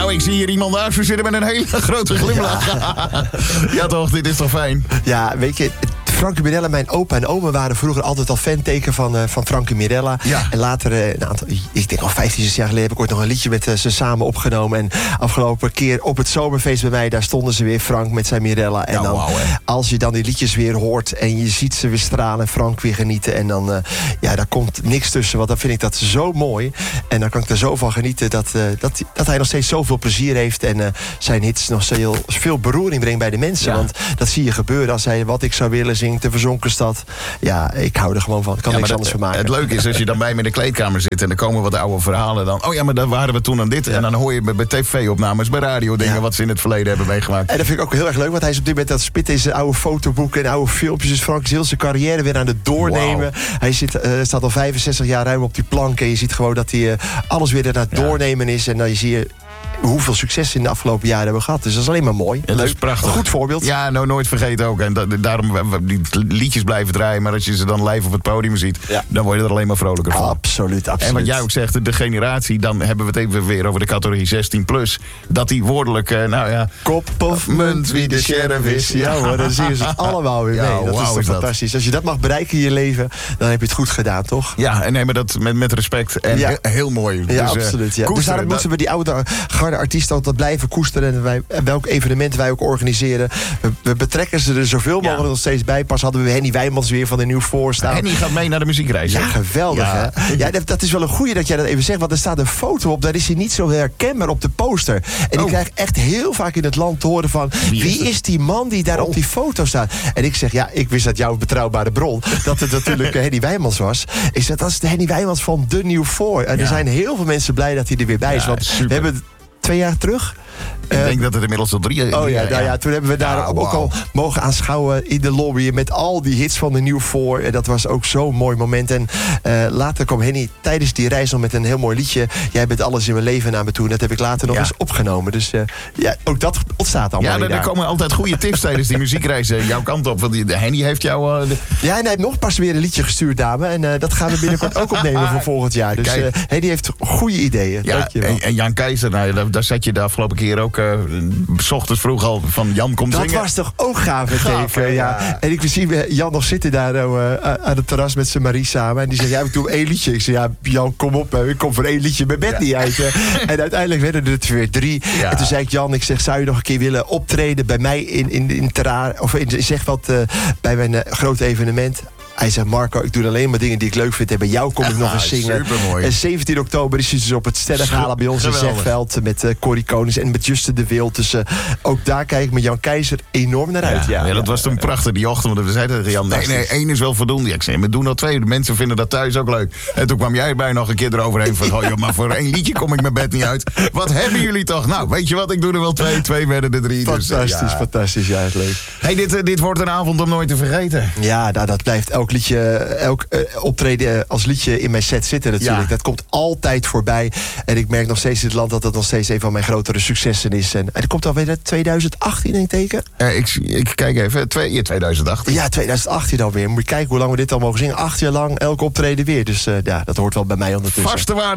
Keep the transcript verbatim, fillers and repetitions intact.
Nou, ik zie hier iemand naast me zitten met een hele grote glimlach. Ja. Ja toch, dit is toch fijn? Ja, weet je... Frankie Mirella, mijn opa en oma waren vroeger altijd al fanteken van, uh, van Frankie Mirella. Ja. En later, uh, een aantal, ik denk al vijftien, zestien jaar geleden, heb ik ooit nog een liedje met uh, ze samen opgenomen. En afgelopen keer op het zomerfeest bij mij, daar stonden ze weer, Frank met zijn Mirella. En ja, dan, wow, als je dan die liedjes weer hoort en je ziet ze weer stralen en Frank weer genieten. En dan, uh, ja, daar komt niks tussen, want dan vind ik dat zo mooi. En dan kan ik er zo van genieten dat, uh, dat, dat hij nog steeds zoveel plezier heeft. En uh, zijn hits nog heel, veel beroering brengt bij de mensen. Ja. Want dat zie je gebeuren als hij Wat ik zou willen zingt, De Verzonken Stad. Ja, ik hou er gewoon van. Ik kan ja, niks anders van maken. Het leuke is, als je dan bij me in de kleedkamer zit en er komen wat oude verhalen dan. Oh ja, maar daar waren we toen aan dit. Ja. En dan hoor je bij tv-opnames, bij radio dingen ja. wat ze in het verleden hebben meegemaakt. En dat vind ik ook heel erg leuk, want hij is op dit moment dat spit in zijn oude fotoboeken en oude filmpjes. Dus Frank is heel zijn carrière weer aan het doornemen. Wow. Hij zit, uh, staat al vijfenzestig jaar ruim op die plank. En je ziet gewoon dat hij uh, alles weer aan het ja. doornemen is. En dan zie je hoeveel succes in de afgelopen jaren hebben we gehad. Dus dat is alleen maar mooi. Ja, dat is prachtig. Een goed voorbeeld. Ja, nou nooit vergeten ook. En da- daarom die liedjes blijven draaien. Maar als je ze dan live op het podium ziet, ja. dan word je er alleen maar vrolijker van. Absoluut, absoluut. En wat jij ook zegt, de generatie, dan hebben we het even weer over de categorie zestien plus. Dat die woordelijk, uh, nou ja... Kop of munt, wie de sheriff is. Ja hoor, dan zien ze het allemaal weer mee. Ja, dat wow, is toch is fantastisch. Dat. Als je dat mag bereiken in je leven, dan heb je het goed gedaan, toch? Ja, en nee, maar dat met, met respect. En ja. heel mooi. Ja, dus, absoluut. Ja. Koesteren, dus daarom moeten we die oude garde artiesten altijd blijven koesteren. En wij, welk evenement wij ook organiseren. We, we betrekken ze er zoveel mogelijk ja. nog steeds bij. Pas hadden we Henny Wijmans weer van de Nieuw Voor staan. Henny gaat mee naar de muziekreis. Ja, geweldig ja. hè. Ja, dat, dat is wel een goeie dat jij dat even zegt. Want er staat een foto op. Daar is hij niet zo herkenbaar op de poster. En oh. ik krijg echt heel vaak in het land te horen van... Wie is, wie is die man die daar oh. op die foto staat? En ik zeg, ja, ik wist dat jouw betrouwbare bron... dat het natuurlijk Henny Wijmans was. Ik zeg, dat is de Henny Wijmans van de Nieuw Voor. En ja. er zijn heel veel mensen blij dat hij er weer bij is. Ja, want super. We hebben twee jaar terug... Ik uh, denk dat het inmiddels al drie... Oh ja, nou ja, toen hebben we daar ja, ook wow. al mogen aanschouwen in de lobby... met al die hits van de Nieuw Voor. En dat was ook zo'n mooi moment. En uh, later kwam Henny tijdens die reis nog met een heel mooi liedje. Jij bent alles in mijn leven naar me toe. En dat heb ik later nog ja. eens opgenomen. Dus uh, ja, ook dat ontstaat allemaal. Ja, er, er komen altijd goede tips tijdens die muziekreis uh, jouw kant op. Want die, de Henny heeft jou... Uh, de... Ja, en hij heeft nog pas weer een liedje gestuurd, dame. En uh, dat gaan we binnenkort ook opnemen voor volgend jaar. Dus uh, Henny heeft goede ideeën. Ja, en, en Jan Keizer, nou, daar, daar zat je de afgelopen keer ook... Uh, 's ochtends vroeg al van Jan komt dat zingen. Dat was toch ook gaaf, gaaf teken, ja. ja. En ik zie Jan nog zitten daar uh, aan het terras met zijn Marie samen. En die zegt, ja, ik doe één liedje. Ik zeg, ja, Jan, kom op. Ik kom voor één liedje mijn bed ja. niet uit. Hè. En uiteindelijk werden er het weer drie. Ja. En toen zei ik, Jan, ik zeg, zou je nog een keer willen optreden bij mij in, in, in Terra, of in, zeg wat, uh, bij mijn uh, grote evenement? Hij zegt, Marco, ik doe alleen maar dingen die ik leuk vind. En bij jou kom ik nog eens zingen. Supermooi. En zeventien oktober is hij dus op het Sterrengala bij ons in Zegveld. Met uh, Corrie Konings en met Juste de Wild. Dus uh, ook daar kijk ik met Jan Keizer enorm naar uit. Ja, ja, ja dat was toen prachtig die ochtend. Want we zeiden tegen Jan, nee, nee, één is wel voldoende. Ja, ik zei, we doen al twee. De mensen vinden dat thuis ook leuk. En toen kwam jij erbij nog een keer eroverheen. Van, oh, joh, maar voor één liedje kom ik mijn bed niet uit. Wat hebben jullie toch? Nou, weet je wat, ik doe er wel twee. Twee werden er drie. Fantastisch, dus, uh, ja. fantastisch. Ja, het leuk. Hey, dit, uh, dit wordt een avond om nooit te vergeten. Ja, nou, dat blijft elk liedje... Elk uh, optreden als liedje in mijn set zitten natuurlijk. Ja. Dat komt altijd voorbij. En ik merk nog steeds in het land dat dat nog steeds een van mijn grotere successen is. En, en dat komt alweer twintig achttien, denk ik teken. Uh, ik, ik kijk even. Twee, ja, twintig achttien. Ja, twintig achttien alweer. Moet je kijken hoe lang we dit al mogen zingen. Acht jaar lang elk optreden weer. Dus uh, ja, dat hoort wel bij mij ondertussen. Vaste waarde.